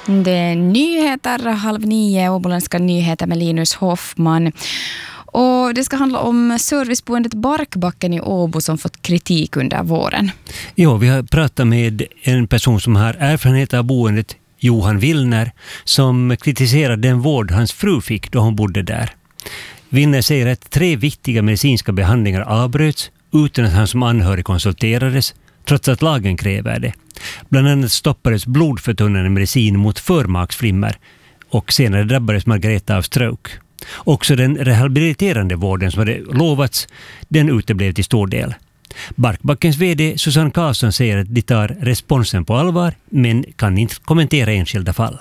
Det är nyheter, 8:30, åboländska nyheter med Linus Hoffman. Och det ska handla om serviceboendet Barkbacken i Åbo som fått kritik under våren. Ja, vi har pratat med en person som har erfarenhet av boendet, Johan Willner, som kritiserar den vård hans fru fick då hon bodde där. Willner säger att 3 viktiga medicinska behandlingar avbröts utan att han som anhörig konsulterades, trots att lagen kräver det. Bland annat stoppades blodförtunnande medicin mot förmaksflimmer och senare drabbades Margareta av stroke. Också den rehabiliterande vården som hade lovats, den uteblev till stor del. Barkbackens vd Susanne Karlsson säger att de tar responsen på allvar men kan inte kommentera enskilda fall.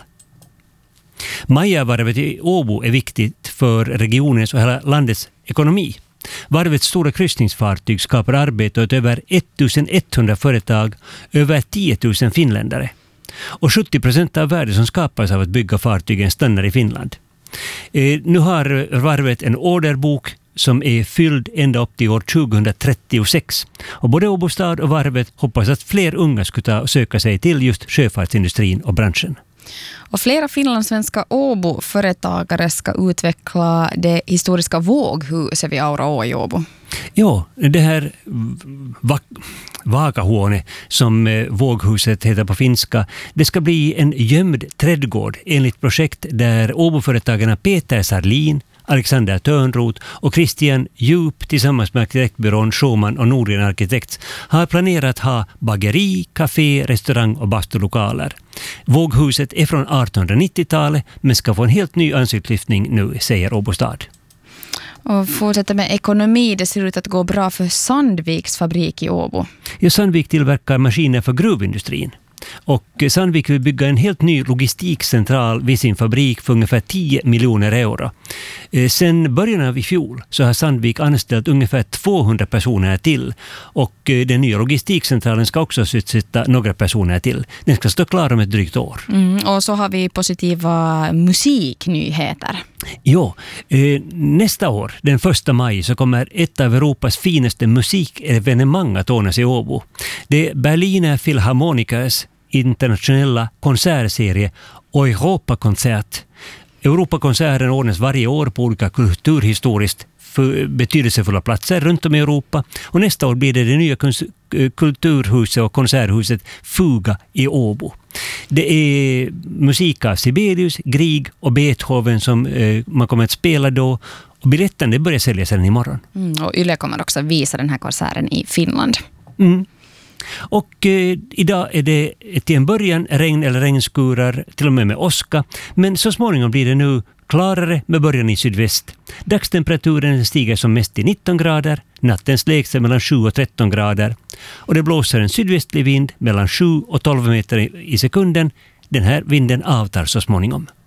Maja-varvet i Åbo är viktigt för regionens och hela landets ekonomi. Varvets stora kryssningsfartyg skapar arbete åt över 1100 företag, över 10 000 finländare. Och 70% av värdet som skapas av att bygga fartygen stannar i Finland. Nu har varvet en orderbok som är fylld ända upp till år 2036. Och både Åbo stad och varvet hoppas att fler unga ska söka sig till just sjöfartsindustrin och branschen. Och flera finlandssvenska Åbo-företagare ska utveckla det historiska våghuset vid Auraå i Åbo. Ja, det här Vakahuone som våghuset heter på finska, det ska bli en gömd trädgård enligt projekt där Åbo-företagarna Peter Sarlin, Alexander Törnroth och Christian Djup tillsammans med arkitektbyrån Schumann och Nordin Arkitekts har planerat ha bageri, café, restaurang och bastulukaler. Våghuset är från 1890-talet men ska få en helt ny ansiktslyftning nu, säger Åbo stad. Och fortsätter med ekonomi, det ser ut att gå bra för Sandviks fabrik i Åbo. Ja, Sandvik tillverkar maskiner för gruvindustrin. Och Sandvik vill bygga en helt ny logistikcentral vid sin fabrik för ungefär 10 miljoner euro. Sen början av i fjol så har Sandvik anställt ungefär 200 personer till. Och den nya logistikcentralen ska också sysselsätta några personer till. Den ska stå klar om ett drygt år. Och så har vi positiva musiknyheter. Ja, nästa år, den 1 maj, så kommer ett av Europas finaste musikevenemang att ordnas i Åbo. Det är Berliner Philharmonikers internationella konsertserie Europakonsert. Europakonserten ordnas varje år på olika kulturhistoriskt betydelsefulla platser runt om i Europa. Och nästa år blir det nya kulturhuset och konserthuset Fuga i Åbo. Det är musik av Sibelius, Grieg och Beethoven som man kommer att spela då. Och biljetten börjar säljas sedan imorgon. Och Yle kommer också visa den här konserten i Finland. Och idag är det till en början regn eller regnskurar, till och med åska. Men så småningom blir det nu klarare med början i sydväst. Dagstemperaturen stiger som mest till 19 grader, nattens lägsta mellan 7 och 13 grader. Och det blåser en sydvästlig vind mellan 7 och 12 meter i sekunden. Den här vinden avtar så småningom.